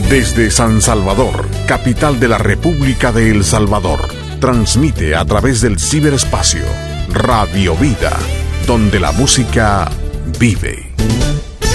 Desde San Salvador, capital de la República de El Salvador, transmite a través del ciberespacio Radio Vida, donde la música vive.